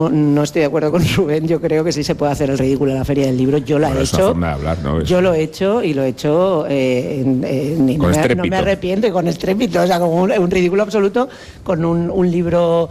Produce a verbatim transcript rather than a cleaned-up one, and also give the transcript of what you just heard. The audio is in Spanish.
No estoy de acuerdo con Rubén, yo creo que sí se puede hacer el ridículo en la Feria del Libro, yo lo he Es una hecho, forma de hablar, ¿no? Es- yo lo he hecho y lo he hecho eh, en- en- y no, Con me, no estrépito. me arrepiento y con estrépito, o sea, como un, un ridículo absoluto, con un, un libro